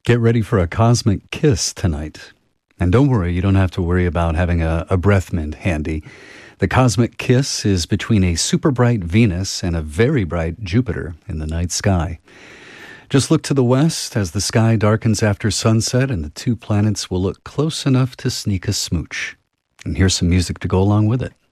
Get ready for a cosmic kiss tonight. And don't worry, you don't have to worry about having a breath mint handy. The cosmic kiss is between a super bright Venus and a very bright Jupiter in the night sky. Just look to the west as the sky darkens after sunset, and the two planets will look close enough to sneak a smooch. And here's some music to go along with it.